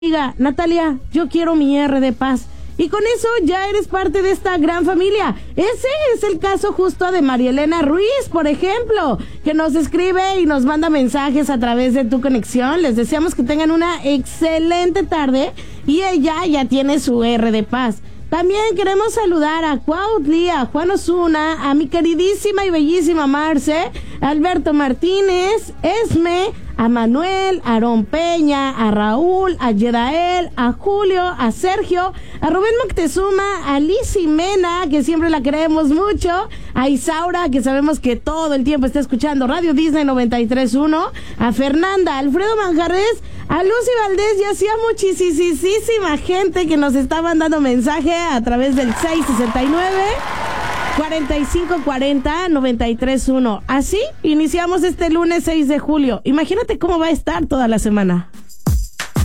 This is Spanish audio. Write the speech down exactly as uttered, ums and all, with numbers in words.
diga, Natalia, yo quiero mi R de paz. Y con eso ya eres parte de esta gran familia. Ese es el caso justo de María Elena Ruiz, por ejemplo, que nos escribe y nos manda mensajes a través de Tu Conexión. Les deseamos que tengan una excelente tarde y ella ya tiene su R de paz. También queremos saludar a Cuautli, a Juan Osuna, a mi queridísima y bellísima Marce, a Alberto Martínez, Esme, a Manuel, a Aarón Peña, a Raúl, a Yedael, a Julio, a Sergio, a Rubén Moctezuma, a Liz Mena, que siempre la queremos mucho, a Isaura, que sabemos que todo el tiempo está escuchando Radio Disney noventa y tres punto uno, a Fernanda, a Alfredo Manjarres, a Lucy Valdés y así a muchísima gente que nos está mandando mensaje a través del seis sesenta y nueve, cuarenta y cinco cuarenta, noventa y tres punto uno. Así iniciamos este lunes seis de julio. Imagínate cómo va a estar toda la semana.